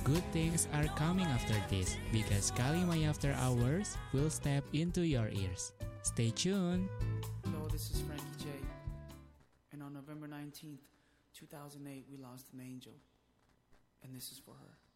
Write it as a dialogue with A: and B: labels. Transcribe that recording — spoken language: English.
A: good things are coming after this because Kalimai After Hours will step into your ears. Stay tuned.
B: Hello, this is Frankie J. And on November 19th, 2008, we lost an angel. And this is for her.